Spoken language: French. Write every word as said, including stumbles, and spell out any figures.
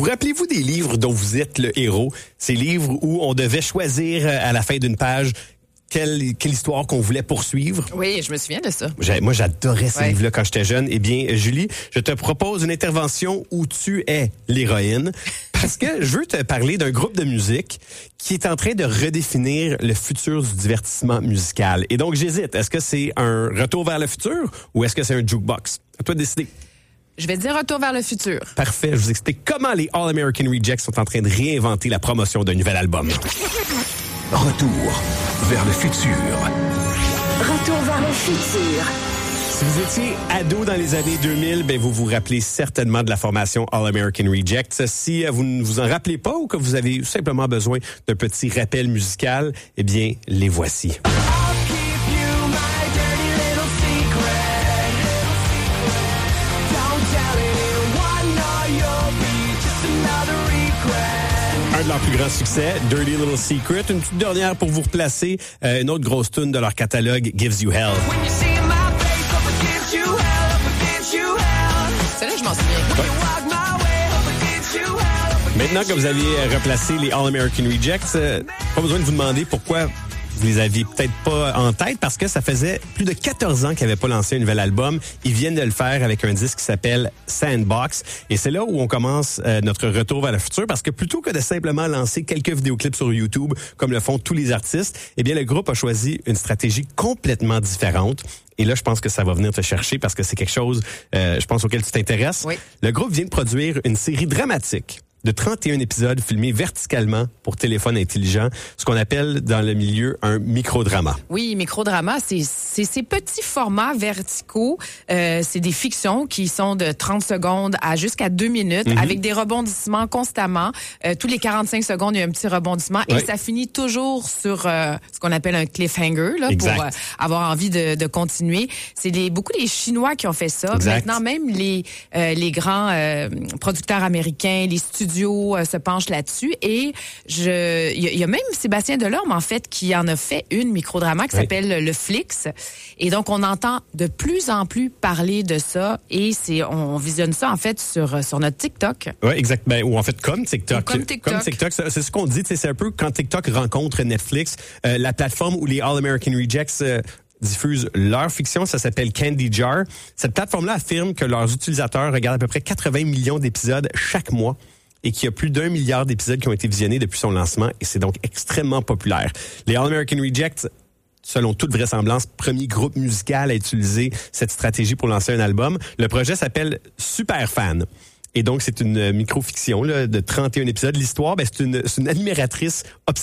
rappelez-vous des livres dont vous êtes le héros? Ces livres où on devait choisir à la fin d'une page Quelle, quelle histoire qu'on voulait poursuivre. Oui, je me souviens de ça. J'ai, moi, j'adorais ces ouais. livres-là quand j'étais jeune. Eh bien, Julie, je te propose une intervention où tu es l'héroïne parce que je veux te parler d'un groupe de musique qui est en train de redéfinir le futur du divertissement musical. Et donc, j'hésite. Est-ce que c'est un retour vers le futur ou est-ce que c'est un jukebox? À toi de décider. Je vais dire retour vers le futur. Parfait. Je vous explique comment les All American Rejects sont en train de réinventer la promotion d'un nouvel album. Retour vers le futur. Retour vers le futur. Si vous étiez ado dans les années deux mille, ben vous vous rappelez certainement de la formation All American Rejects. Si vous ne vous en rappelez pas ou que vous avez simplement besoin d'un petit rappel musical, eh bien, les voici. Un de leurs plus grands succès, Dirty Little Secret. Une petite dernière pour vous replacer, euh, une autre grosse tune de leur catalogue, Gives You Hell. Celle-là, je m'en souviens. Ouais. Maintenant que vous aviez replacé les All American Rejects, euh, pas besoin de vous demander pourquoi vous les aviez peut-être pas en tête parce que ça faisait plus de quatorze ans qu'ils n'avaient pas lancé un nouvel album. Ils viennent de le faire avec un disque qui s'appelle Sandbox. Et c'est là où on commence euh, notre retour vers le futur parce que plutôt que de simplement lancer quelques vidéoclips sur YouTube comme le font tous les artistes, eh bien le groupe a choisi une stratégie complètement différente. Et là, je pense que ça va venir te chercher parce que c'est quelque chose, euh, je pense, auquel tu t'intéresses. Oui. Le groupe vient de produire une série dramatique de trente et un épisodes filmés verticalement pour téléphone intelligent, ce qu'on appelle dans le milieu un microdrama. Oui, microdrama, c'est, c'est ces petits formats verticaux. Euh, c'est des fictions qui sont de trente secondes à jusqu'à deux minutes, mm-hmm. avec des rebondissements constamment. Euh, tous les quarante-cinq secondes, il y a un petit rebondissement oui. et ça finit toujours sur euh, ce qu'on appelle un cliffhanger là, pour euh, avoir envie de, de continuer. C'est les, beaucoup les Chinois qui ont fait ça. Exact. Maintenant, même les, euh, les grands euh, producteurs américains, les studios euh, se penchent là-dessus. Et je, il y, y a même Sébastien Delorme, en fait, qui en a fait une microdrama qui oui. s'appelle Le Flix. Et donc, on entend de plus en plus parler de ça. Et c'est, on visionne ça, en fait, sur, sur notre TikTok. Oui, exact. Ben, ou en fait, comme TikTok. Ou comme TikTok. Comme TikTok, c'est, c'est ce qu'on dit. C'est un peu quand TikTok rencontre Netflix, euh, la plateforme où les All American Rejects euh, diffusent leur fiction, ça s'appelle Candy Jar. Cette plateforme-là affirme que leurs utilisateurs regardent à peu près quatre-vingts millions d'épisodes chaque mois et qu'il y a plus d'un milliard d'épisodes qui ont été visionnés depuis son lancement et c'est donc extrêmement populaire. Les All American Rejects, selon toute vraisemblance, premier groupe musical à utiliser cette stratégie pour lancer un album. Le projet s'appelle Superfan. Et donc, c'est une micro-fiction là, de trente et un épisodes. L'histoire, ben, c'est une, c'est une admiratrice obsédée